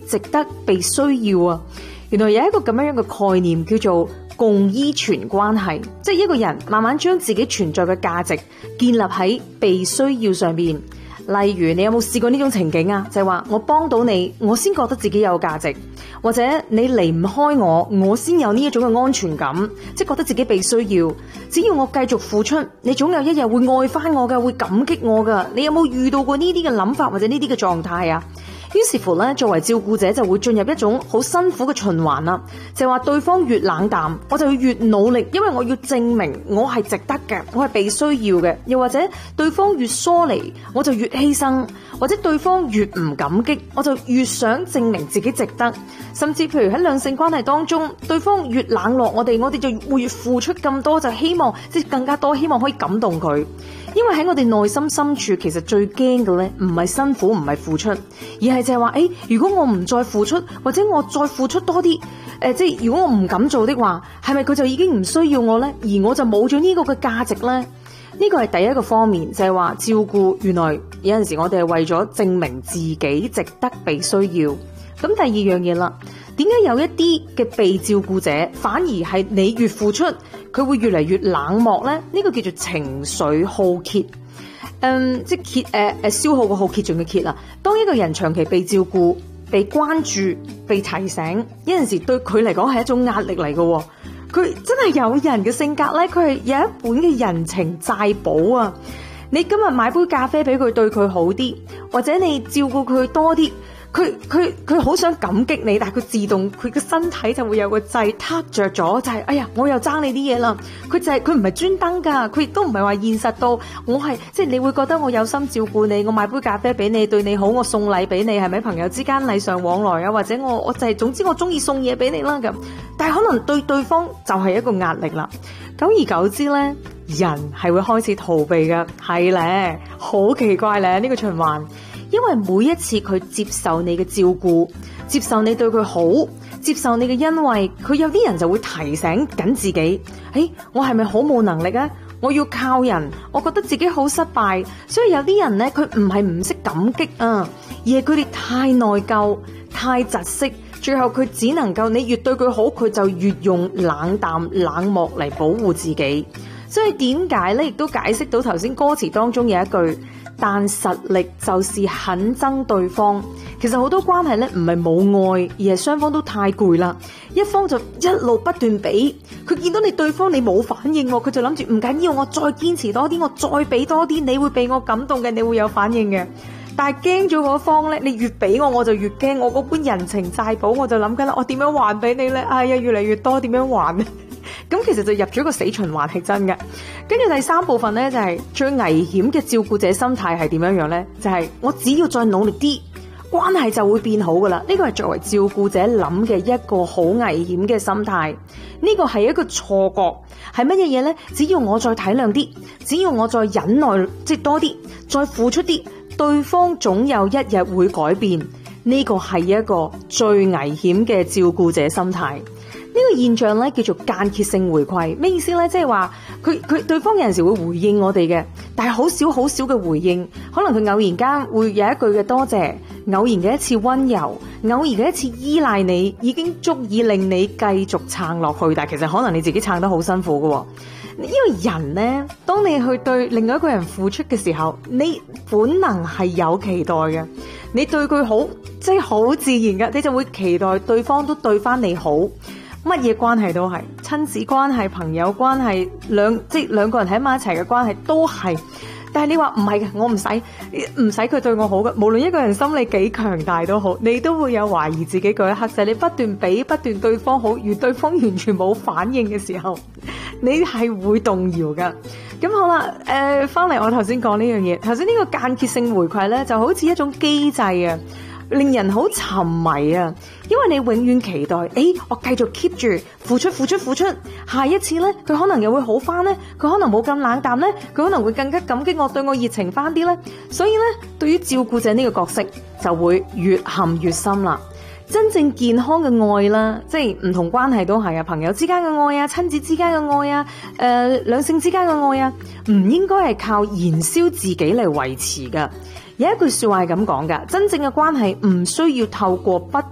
值得被需要啊。原來有一個咁樣嘅概念叫做共依存關係，即係一個人慢慢將自己存在嘅價值建立喺被需要上面。例如你有冇試過呢種情景啊？就係話我幫到你，我先覺得自己有價值，或者你離唔開我，我先有呢一種嘅安全感，即係覺得自己被需要。只要我繼續付出，你總有一日會愛翻我㗎，會感激我㗎。你有冇遇到過呢啲嘅諗法或者呢啲嘅狀態啊？於是乎咧，作為照顧者就會進入一種好辛苦嘅循環啦，就係話對方越冷淡，我就要越努力，因為我要證明我係值得嘅，我係被需要嘅。又或者對方越疏離，我就越犧牲，或者對方越唔感激，我就越想證明自己值得。甚至譬如喺兩性關係當中，對方越冷落我哋就會越付出咁多，就希望即係更加多，希望可以感動佢。因為喺我哋內心深處，其實最驚嘅咧，唔係辛苦，唔係付出，而係就係話，如果我唔再付出，或者我再付出多啲，即係如果我唔敢做的話，係咪佢就已經唔需要我呢？而我就冇咗呢個嘅價值呢？呢個係第一個方面，就係話照顧，原來有陣時我哋係為咗證明自己值得被需要。咁第二樣嘢啦，點解有一啲嘅被照顧者反而係你越付出，佢會越嚟越冷漠呢？呢個叫做情緒耗竭。即係消耗個耗竭盡嘅竭啦。當一個人長期被照顧、被關注、被提醒，有陣時對佢嚟講係一種壓力嚟嘅。佢真係有人嘅性格咧，佢係有一本嘅人情債簿啊。你今日買杯咖啡俾佢，對佢好啲，或者你照顧佢多啲。佢好想感激你，但係佢自動佢個身體就會有個掣撻着咗，就係哎呀，我又爭你啲嘢啦。佢唔係專登噶，佢亦都唔係話現實到我係即係你會覺得我有心照顧你，我買杯咖啡俾你，對你好，我送禮俾你，係咪朋友之間禮尚往來啊？或者我就係總之我中意送嘢俾你啦咁。但係可能對對方就係一個壓力啦。久而久之咧，人係會開始逃避嘅，係咧，好奇怪咧呢個循環。因為每一次佢接受你嘅照顧，接受你對佢好，接受你嘅恩惠，佢有啲人就會提醒緊自己，我係咪好冇能力啊？我要靠人，我覺得自己好失敗，所以有啲人呢，佢唔係唔識感激啊，而係佢哋太內疚、太窒息，最後佢只能夠你越對佢好，佢就越用冷淡、冷漠嚟保護自己。所以點解呢？亦都解釋到頭先歌詞當中有一句，但實力就是很憎對方。其實好多關係咧，唔係冇愛，而係雙方都太攰啦。一方就一路不斷俾，佢見到你對方你冇反應，佢就諗住唔緊要，我再堅持多啲，我再俾多啲，你會被我感動嘅，你會有反應嘅。但係驚咗嗰方咧，你越俾我就越驚，我嗰本人情債簿我就諗緊啦，我點樣還俾你咧？哎呀，越嚟越多，點樣還呢？咁其實就入咗一個死循環，係真嘅。跟住第三部分咧，就係最危險嘅照顧者心態係點樣樣咧？就係我只要再努力啲，關係就會變好噶啦。呢個係作為照顧者諗嘅一個好危險嘅心態。呢個係一個錯覺，係乜嘢嘢咧？只要我再體諒啲，只要我再忍耐即係多啲，再付出啲，對方總有一日會改變。呢個係一個最危險嘅照顧者心態。呢個現象咧叫做間歇性回饋，咩意思咧？即係話佢對方有陣時會回應我哋嘅，但係好少嘅回應，可能佢偶然間會有一句嘅多謝，偶然嘅一次溫柔，偶然嘅一次依賴你，已經足以令你繼續撐落去。但係其實可能你自己撐得好辛苦㗎。因為人呢，當你去對另外一個人付出嘅時候，你本能係有期待嘅，你對佢好，即係好自然嘅，你就會期待對方都對翻你好。乜嘢關係都係，親子關係、朋友關係，即係兩個人喺埋一齊嘅關係都係。但係你話唔係嘅，我唔使佢對我好嘅。無論一個人心理幾強大都好，你都會有懷疑自己嗰一刻，就係你不斷俾，不斷對方好，而對方完全冇反應嘅時候，你係會動搖噶。咁好啦，翻嚟我頭先講呢樣嘢，頭先呢個間歇性回饋咧，就好似一種機制啊。令人好沉迷啊，因為你永遠期待，我繼續 keep 住付出，下一次呢，佢可能又會好翻呢，佢可能冇咁冷淡呢，佢可能會更加感激我，對我熱情翻啲呢。所以呢，對於照顧者呢個角色就會越陷越深啦。真正健康嘅愛啦，即係唔同關係都係啊，朋友之間嘅愛啊，親子之間嘅愛啊，兩性之間嘅愛啊，唔應該係靠燃燒自己嚟維持噶。有一句說話係咁講噶，真正嘅關係唔需要透過不